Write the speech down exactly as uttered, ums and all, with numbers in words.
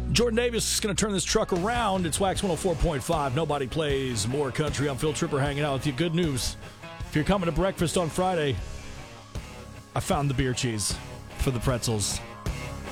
Jordan Davis is going to turn this truck around. It's Wax one oh four point five. Nobody plays more country. I'm Phil Tripper hanging out with you. Good news. If you're coming to breakfast on Friday, I found the beer cheese for the pretzels.